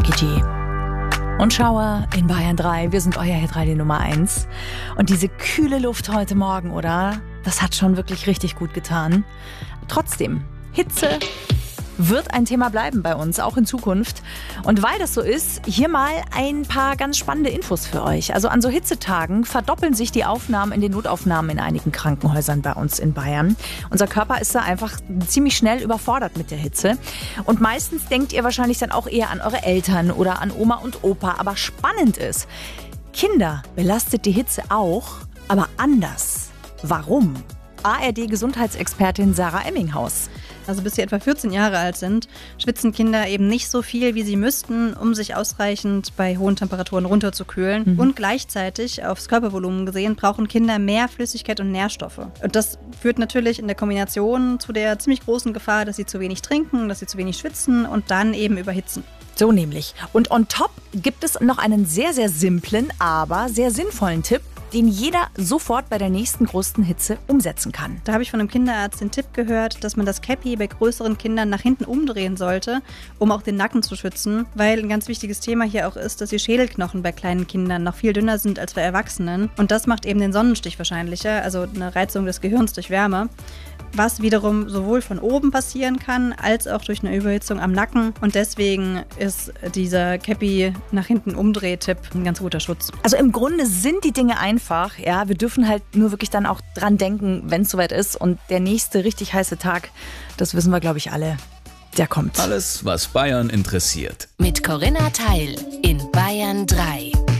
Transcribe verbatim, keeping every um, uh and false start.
Becky G. Und Schauer in Bayern drei. Wir sind euer Hitradio Nummer eins. Und diese kühle Luft heute Morgen, oder? Das hat schon wirklich richtig gut getan. Trotzdem, Hitze wird ein Thema bleiben bei uns, auch in Zukunft. Und weil das so ist, hier mal ein paar ganz spannende Infos für euch. Also an so Hitzetagen verdoppeln sich die Aufnahmen in den Notaufnahmen in einigen Krankenhäusern bei uns in Bayern. Unser Körper ist da einfach ziemlich schnell überfordert mit der Hitze. Und meistens denkt ihr wahrscheinlich dann auch eher an eure Eltern oder an Oma und Opa. Aber spannend ist, Kinder belastet die Hitze auch, aber anders. Warum? A R D-Gesundheitsexpertin Sarah Emminghaus. Also bis sie etwa vierzehn Jahre alt sind, schwitzen Kinder eben nicht so viel, wie sie müssten, um sich ausreichend bei hohen Temperaturen runterzukühlen. Mhm. Und gleichzeitig, aufs Körpervolumen gesehen, brauchen Kinder mehr Flüssigkeit und Nährstoffe. Und das führt natürlich in der Kombination zu der ziemlich großen Gefahr, dass sie zu wenig trinken, dass sie zu wenig schwitzen und dann eben überhitzen. So nämlich. Und on top gibt es noch einen sehr, sehr simplen, aber sehr sinnvollen Tipp, den jeder sofort bei der nächsten größten Hitze umsetzen kann. Da habe ich von einem Kinderarzt den Tipp gehört, dass man das Cappy bei größeren Kindern nach hinten umdrehen sollte, um auch den Nacken zu schützen, weil ein ganz wichtiges Thema hier auch ist, dass die Schädelknochen bei kleinen Kindern noch viel dünner sind als bei Erwachsenen. Und das macht eben den Sonnenstich wahrscheinlicher, also eine Reizung des Gehirns durch Wärme, was wiederum sowohl von oben passieren kann, als auch durch eine Überhitzung am Nacken. Und deswegen ist dieser Cappy nach hinten Umdreh-Tipp ein ganz guter Schutz. Also im Grunde sind die Dinge einfach. Ja, wir dürfen halt nur wirklich dann auch dran denken, wenn es soweit ist. Und der nächste richtig heiße Tag, das wissen wir, glaube ich, alle, der kommt. Alles, was Bayern interessiert. Mit Corinna Teil in Bayern drei.